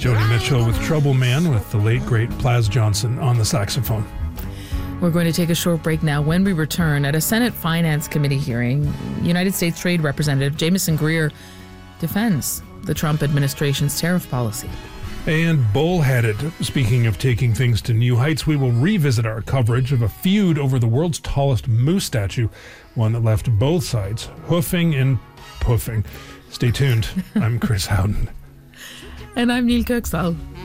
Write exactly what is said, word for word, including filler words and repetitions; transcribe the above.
Joni Mitchell with Trouble Man with the late, great Plaz Johnson on the saxophone. We're going to take a short break now. When we return, at a Senate Finance Committee hearing, United States Trade Representative Jamieson Greer defends the Trump administration's tariff policy. And bullheaded. Speaking of taking things to new heights, we will revisit our coverage of a feud over the world's tallest moose statue, one that left both sides hoofing and puffing. Stay tuned. I'm Chris Howden. And I'm Neil Kirksall.